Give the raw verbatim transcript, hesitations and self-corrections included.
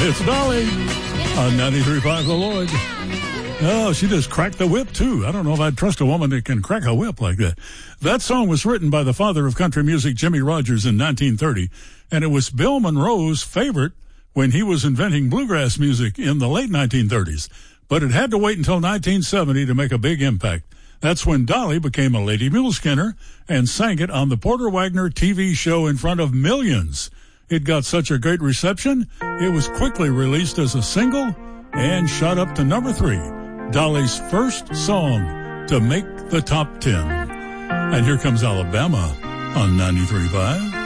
It's Dolly on ninety-three point five The Lloyd. Oh, she just cracked the whip, too. I don't know if I'd trust a woman that can crack a whip like that. That song was written by the father of country music, Jimmie Rodgers, in nineteen thirty, and it was Bill Monroe's favorite when he was inventing bluegrass music in the late nineteen thirties. But it had to wait until nineteen seventy to make a big impact. That's when Dolly became a Lady Muleskinner and sang it on the Porter Wagoner T V show in front of millions. It got such a great reception, it was quickly released as a single and shot up to number three, Dolly's first song to make the top ten. And here comes Alabama on ninety-three point five.